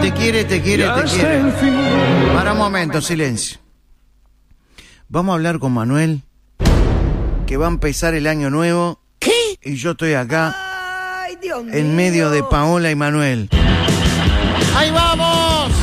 te quiere, te quiere, te quiere. Para un momento, silencio. Vamos a hablar con Manuel, que va a empezar el año nuevo. ¿Qué? Y yo estoy acá, Ay, Dios mío. en medio de Paola y Manuel. ¡Ahí vamos!